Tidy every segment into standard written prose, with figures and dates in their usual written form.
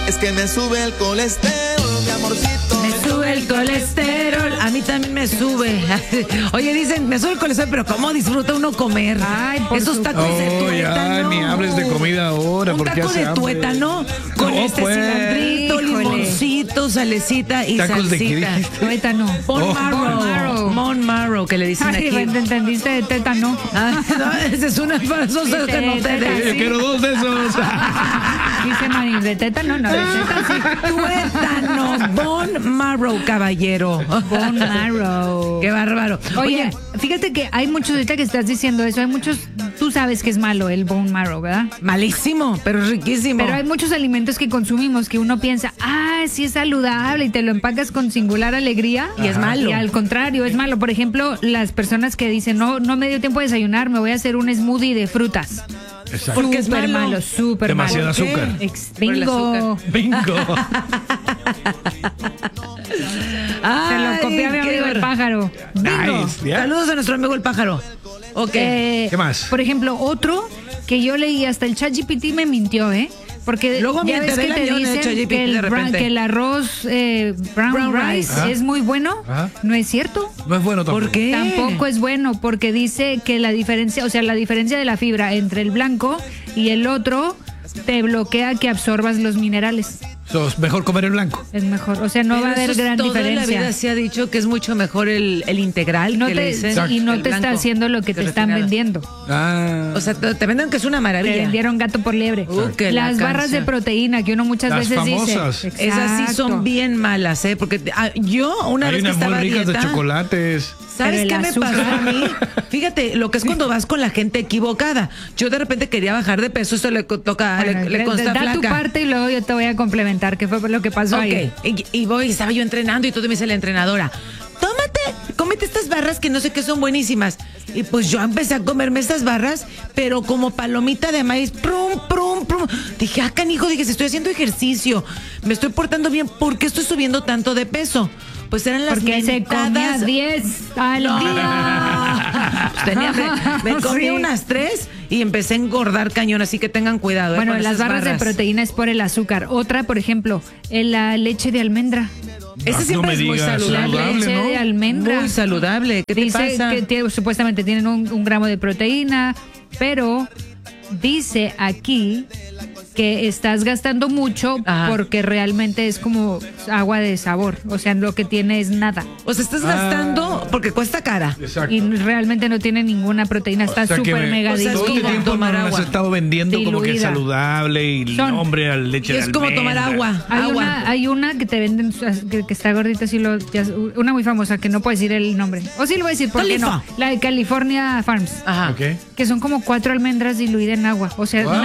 Es que me sube el colesterol, mi amorcito. Me sube el colesterol. A mí también me sube. Oye, dicen, me sube el colesterol, pero ¿cómo disfruta uno comer? Ay, por esos tacos de tuétano. Ni hables de comida ahora. Un porque taco hace de hambre. tuétano con No, pues. cilandrito, Híjole. limoncito, salecita y ¿Tacos de qué salsita. dijiste? Tuétano. Bone Bone marrow. Bone marrow, que le dicen Ay, aquí. ¿te entendiste de tétano? Ah, no, esa es una para esos que no te Yo quiero 2 de esos. Dice Marín, de tétano, no, de tétano sí. Tuétano, bone marrow, caballero. Bone marrow. Qué bárbaro. Oye, fíjate que hay muchos, ahorita que estás diciendo eso, hay muchos, tú sabes que es malo el bone marrow, ¿verdad? Malísimo, pero riquísimo. Pero hay muchos alimentos que consumimos que uno piensa, sí es saludable y te lo empacas con singular alegría. Y es malo. Y al contrario, es malo. Por ejemplo, las personas que dicen, no me dio tiempo de desayunar, me voy a hacer un smoothie de frutas. Exacto. Porque es Súper malo. súper malo. Demasiado ¿Por qué? azúcar. Bingo. Por el Bingo. Se lo copié a mi amigo el pájaro. Bingo. Nice, ¿ya? Saludos a nuestro amigo el pájaro. Ok. ¿Qué más? Por ejemplo, otro que yo leí, hasta el ChatGPT me mintió, Porque Luego ya miente, ves que ve el te avión de dicen ChatGPT que de repente. que el arroz brown rice Ajá. es muy bueno. Ajá. No es cierto. No es bueno tampoco. ¿Por qué? Tampoco es bueno porque dice que la diferencia de la fibra entre el blanco y el otro te bloquea que absorbas los minerales. Es mejor comer el blanco. Es mejor, o sea, no Pero va a haber eso gran toda diferencia. la vida se ha dicho que es mucho mejor el integral No que le te, dicen. y no el te está blanco haciendo lo que te están refinado. vendiendo. O sea, te venden que es una Te maravilla. vendieron gato por liebre. Que la Las barras de canción. proteína que uno muchas Las veces famosas. dice. Esas sí son Exacto. bien malas, Porque yo una Hay vez que unas muy estaba a ricas de dieta, chocolates. ¿sabes Pero qué el me azúcar. pasó a mí? Fíjate, lo que es cuando vas con la gente equivocada. Yo de repente quería bajar de peso, eso le toca, Bueno, le consta da tu flaca. parte y luego yo te voy a complementar qué fue lo que pasó ahí. Ok, y voy, estaba yo entrenando y todo me dice la entrenadora, cómete estas barras que no sé qué son buenísimas. Y pues yo empecé a comerme estas barras, pero como palomita de maíz, prum, prum, prum. Dije, canijo, si estoy haciendo ejercicio, me estoy portando bien, ¿por qué estoy subiendo tanto de peso? Pues eran las Porque se comía mentadas 10 al día. Pues tenía hambre. Me comí Sí. unas 3 y empecé a engordar cañón, así que tengan cuidado. Bueno, con las esas barras de proteína es por el azúcar. Otra, por ejemplo, la leche de almendra. Esa No siempre me es muy digas, saludable. La leche ¿no? de almendra. Muy saludable. ¿Qué te Dice pasa? que supuestamente tienen un gramo de proteína, pero dice aquí que estás gastando mucho Ajá. porque realmente es como agua de sabor. O sea, lo que tiene es nada. O sea, estás gastando porque cuesta cara. Exacto. Y realmente no tiene ninguna proteína. Está O sea que súper mega o sea, es todo como este tiempo tomar nos agua. has estado vendiendo como que es Diluida. saludable y el Son- nombre a leche Y de es como tomar almendra. agua. Hay una que te venden, que está gordita, así una muy famosa, que no puedo decir el nombre. O sí lo voy a decir, ¿por qué no? Califa. La de California Farms. Ajá. Ok. Que son como 4 almendras diluidas en agua. O sea, Wow.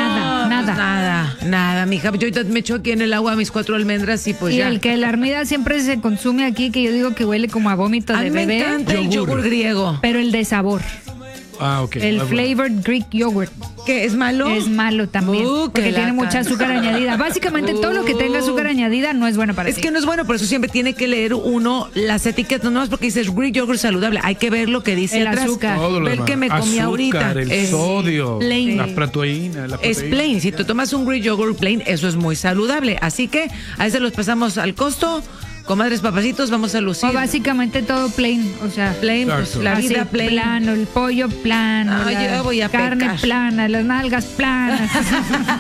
Nada, mija. Yo ahorita me echo aquí en el agua mis 4 almendras y pues y ya. el que la armida siempre se consume aquí, que yo digo que huele como a vómito A de mí me bebé. encanta el Yogur. yogur griego. Pero el de sabor. Ok. El Ah, bueno. flavored Greek yogurt. ¿Qué es malo? Es malo también. Que Porque la tiene mucha can- azúcar añadida. Básicamente todo lo que tenga azúcar añadida no es bueno para Es ti. que no es bueno, por eso siempre tiene que leer uno las etiquetas, no más porque dices Greek yogurt saludable. Hay que ver lo que dice El atrás. azúcar. Todo lo Ver demás. que me comí Azúcar, ahorita. el Es sodio, plain. la proteína. Es plain. Si te tomas un Greek yogurt plain, eso es muy saludable. Así que a ese los pasamos al costo. Comadres, papacitos, vamos a lucir. O básicamente todo plain. O sea, Plain, pues Exacto. la así, vida plain. plano, el pollo plano, Ay, la yo voy a carne pecar. plana, las nalgas planas.